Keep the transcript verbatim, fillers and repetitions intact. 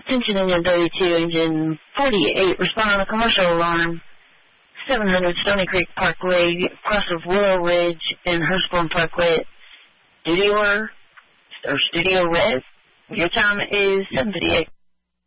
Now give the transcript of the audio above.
Attention engine thirty-two, engine forty-eight, respond on a commercial alarm. seven hundred Stony Creek Parkway, cross of Willow Ridge and Hurstbourne Parkway. Studio or Studio Red. Your time is seven fifty-eight.